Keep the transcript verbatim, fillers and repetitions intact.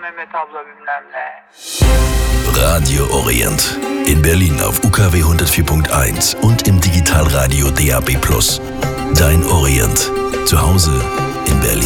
Mehmet abla bilmem ne. Radio Orient. In Berlin auf U K W hundertvier Punkt eins und im Digitalradio D A B plus. Dein Orient. Zu Hause in Berlin.